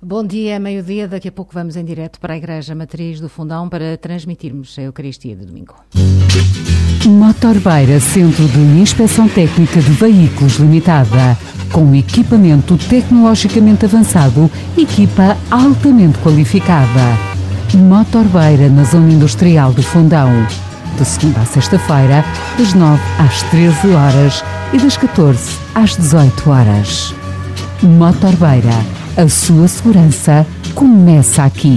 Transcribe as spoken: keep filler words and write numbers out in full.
Bom dia, é meio-dia, daqui a pouco vamos em direto para a Igreja Matriz do Fundão para transmitirmos a Eucaristia de domingo. Motorbeira, Centro de Inspeção Técnica de Veículos Limitada, com equipamento tecnologicamente avançado, equipa altamente qualificada. Motorbeira, na Zona Industrial do Fundão, de segunda a sexta-feira, das nove às treze horas e das catorze às dezoito horas. Motorbeira, a sua segurança começa aqui.